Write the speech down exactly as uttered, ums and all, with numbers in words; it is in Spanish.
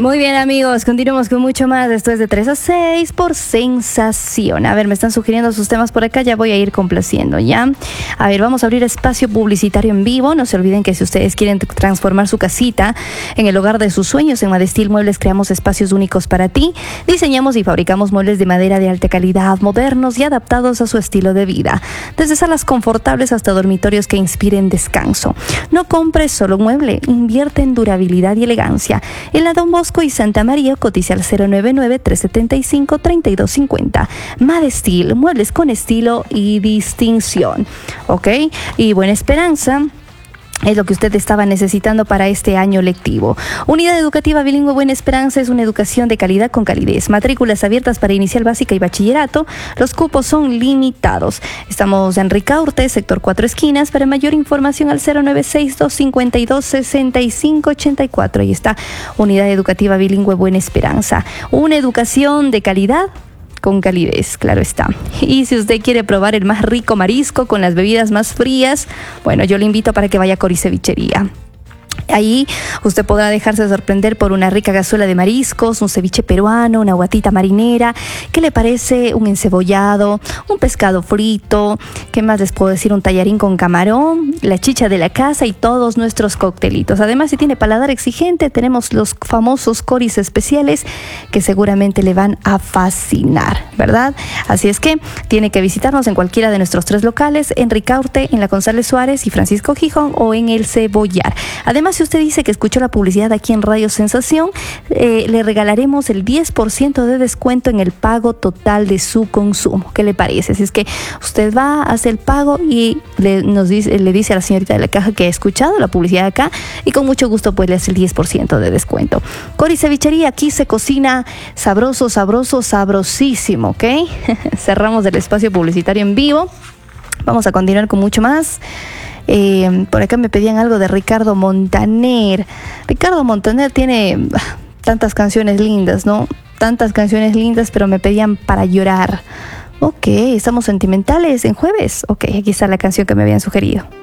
Muy bien, amigos, continuamos con mucho más. Esto es de tres a seis por Sensación. A ver, me están sugiriendo sus temas por acá, ya voy a ir complaciendo, ¿ya? A ver, vamos a abrir espacio publicitario en vivo. No se olviden que si ustedes quieren transformar su casita en el hogar de sus sueños, en Madestil Muebles creamos espacios únicos para ti. Diseñamos y fabricamos muebles de madera de alta calidad, modernos y adaptados a su estilo de vida. Desde salas confortables hasta dormitorios que inspiren descanso. No compres solo un mueble, invierte en durabilidad y elegancia. En la Don Bosco y Santa María, cotiza al cero nueve nueve, tres siete cinco, tres dos cinco cero. Madestil, muebles con estilo y distinción. ¿Ok? Y Buena Esperanza es lo que usted estaba necesitando para este año lectivo. Unidad Educativa Bilingüe Buena Esperanza es una educación de calidad con calidez. Matrículas abiertas para inicial básica y bachillerato. Los cupos son limitados. Estamos en Ricaurte, sector Cuatro Esquinas. Para mayor información al cero nueve seis, dos cinco dos, seis cinco ocho cuatro. Ahí está, Unidad Educativa Bilingüe Buena Esperanza. Una educación de calidad con calidez, claro está. Y si usted quiere probar el más rico marisco con las bebidas más frías, bueno, yo le invito para que vaya a Cori Cevichería. Ahí usted podrá dejarse sorprender por una rica cazuela de mariscos, un ceviche peruano, una guatita marinera. ¿Qué le parece? Un encebollado, un pescado frito. ¿Qué más les puedo decir? Un tallarín con camarón, la chicha de la casa y todos nuestros coctelitos. Además, si tiene paladar exigente, tenemos los famosos coris especiales que seguramente le van a fascinar, ¿verdad? Así es que tiene que visitarnos en cualquiera de nuestros tres locales, en Ricaurte, en la González Suárez y Francisco Gijón, o en el Cebollar. Además, si usted dice que escuchó la publicidad aquí en Radio Sensación, eh, le regalaremos el diez por ciento de descuento en el pago total de su consumo. ¿Qué le parece? Si es que usted va, hace el pago y le, nos dice, le dice a la señorita de la caja que ha escuchado la publicidad acá, y con mucho gusto pues le hace el diez por ciento de descuento. Cori Cevichería, aquí se cocina sabroso, sabroso, sabrosísimo, ¿ok? Cerramos el espacio publicitario en vivo. Vamos a continuar con mucho más. Eh, por acá me pedían algo de Ricardo Montaner. Ricardo Montaner tiene tantas canciones lindas, ¿no? Tantas canciones lindas, pero me pedían para llorar. Ok, estamos sentimentales en jueves. Ok, aquí está la canción que me habían sugerido.